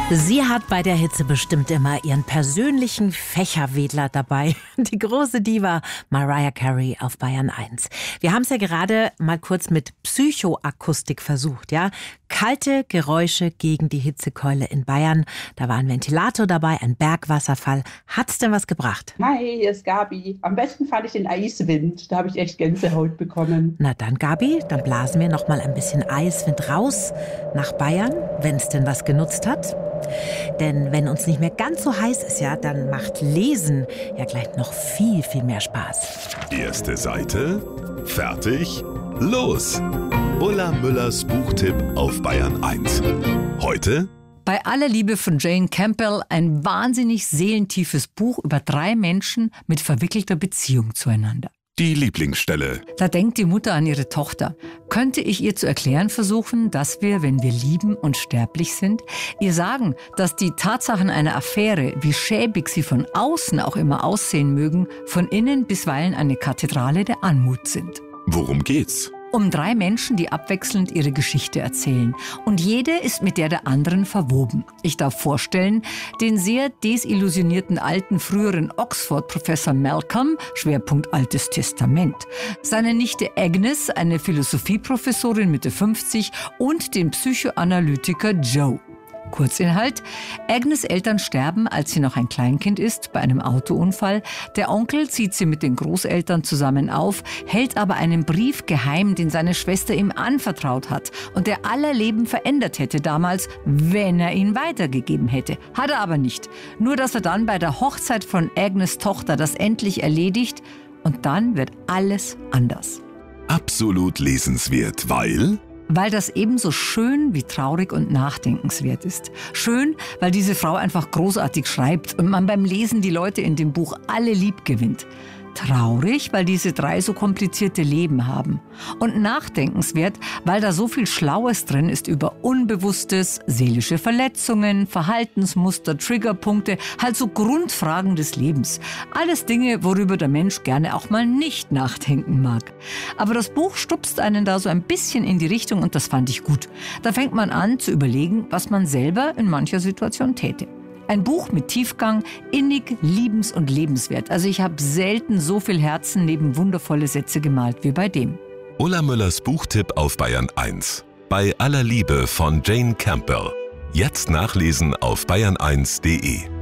Sie hat bei der Hitze bestimmt immer ihren persönlichen Fächerwedler dabei. Die große Diva Mariah Carey auf Bayern 1. Wir haben es ja gerade mal kurz mit Psychoakustik versucht, ja? Kalte Geräusche gegen die Hitzekeule in Bayern. Da war ein Ventilator dabei, ein Bergwasserfall. Hat's denn was gebracht? Hi, hier ist Gabi. Am besten fand ich den Eiswind. Da habe ich echt Gänsehaut bekommen. Na dann, Gabi, dann blasen wir noch mal ein bisschen Eiswind raus nach Bayern, wenn es denn was genutzt hat. Denn wenn uns nicht mehr ganz so heiß ist, ja, dann macht Lesen ja gleich noch viel, viel mehr Spaß. Erste Seite, fertig, los! Ulla Müllers Buchtipp auf Bayern 1. Heute: Bei aller Liebe von Jane Campbell, ein wahnsinnig seelentiefes Buch über 3 Menschen mit verwickelter Beziehung zueinander. die Lieblingsstelle. Da denkt die Mutter an ihre Tochter. Könnte ich ihr zu erklären versuchen, dass wir, wenn wir lieben und sterblich sind, ihr sagen, dass die Tatsachen einer Affäre, wie schäbig sie von außen auch immer aussehen mögen, von innen bisweilen eine Kathedrale der Anmut sind. Worum geht's? Um 3 Menschen, die abwechselnd ihre Geschichte erzählen. Und jede ist mit der anderen verwoben. Ich darf vorstellen, den sehr desillusionierten alten früheren Oxford-Professor Malcolm, Schwerpunkt Altes Testament. Seine Nichte Agnes, eine Philosophieprofessorin Mitte 50 und den Psychoanalytiker Joe. Kurzinhalt: Agnes' Eltern sterben, als sie noch ein Kleinkind ist, bei einem Autounfall. Der Onkel zieht sie mit den Großeltern zusammen auf, hält aber einen Brief geheim, den seine Schwester ihm anvertraut hat und der aller Leben verändert hätte damals, wenn er ihn weitergegeben hätte. Hat er aber nicht. Nur, dass er dann bei der Hochzeit von Agnes' Tochter das endlich erledigt und dann wird alles anders. Absolut lesenswert, Weil das ebenso schön wie traurig und nachdenkenswert ist. Schön, weil diese Frau einfach großartig schreibt und man beim Lesen die Leute in dem Buch alle lieb gewinnt. Traurig, weil diese 3 so komplizierte Leben haben. Und nachdenkenswert, weil da so viel Schlaues drin ist über Unbewusstes, seelische Verletzungen, Verhaltensmuster, Triggerpunkte, halt so Grundfragen des Lebens. Alles Dinge, worüber der Mensch gerne auch mal nicht nachdenken mag. Aber das Buch stupst einen da so ein bisschen in die Richtung und das fand ich gut. Da fängt man an zu überlegen, was man selber in mancher Situation täte. Ein Buch mit Tiefgang, innig, liebens- und lebenswert. Also ich habe selten so viel Herzen neben wundervolle Sätze gemalt wie bei dem. Ulla Müllers Buchtipp auf Bayern 1. Bei aller Liebe von Jane Campbell. Jetzt nachlesen auf bayern1.de.